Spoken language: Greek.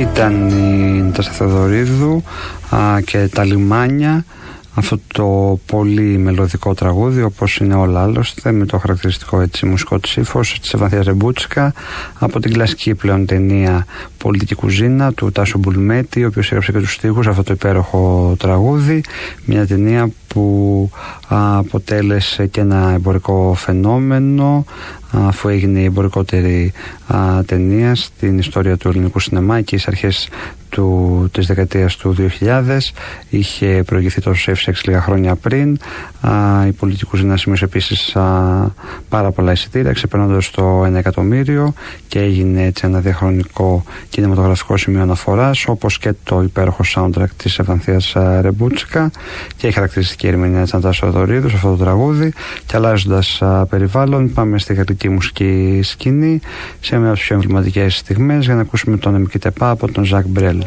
Ήταν η Νατάσα Θεοδωρίδου και τα λιμάνια, αυτό το πολύ μελωδικό τραγούδι, όπως είναι όλα άλλωστε, με το χαρακτηριστικό έτσι μουσικό της ύφος της Ευανθίας Ρεμπούτσικα, από την κλασική πλέον ταινία Πολιτική Κουζίνα του Τάσου Μπουλμέτη, ο οποίος έγραψε και τους στίχους αυτό το υπέροχο τραγούδι, μια ταινία που αποτέλεσε και ένα εμπορικό φαινόμενο, αφού έγινε η εμπορικότερη ταινία στην ιστορία του ελληνικού σινεμά και στις αρχές της δεκαετίας του 2000. Είχε προηγηθεί το Safe Sex λίγα χρόνια πριν. Η Πολιτική Κουζίνα σημείωσε επίσης πάρα πολλά εισιτήρια, ξεπερνώντας το 1 εκατομμύριο, και έγινε έτσι ένα διαχρονικό κινηματογραφικό σημείο αναφοράς, όπως και το υπέροχο soundtrack της Ευανθίας Ρεμπούτσικα, και η χαρακτηριστική ερμηνεία της Νατάσας Θεοδωρίδου σε αυτό το τραγούδι. Και αλλάζοντας περιβάλλον, πάμε στη γαλλική μουσική σκηνή σε μια από τις πιο εμβληματικές στιγμές για να ακούσουμε τον Εμικητεπά από τον Ζακ Μπρέλ.